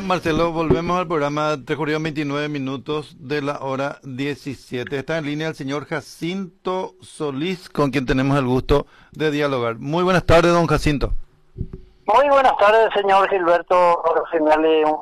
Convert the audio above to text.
Marcelo, volvemos al programa. Transcurrieron 29 minutos de la hora 17. Está en línea el señor Jacinto Solís, con quien tenemos el gusto de dialogar. Muy buenas tardes, don Jacinto. Muy buenas tardes, señor Gilberto Rosenberg.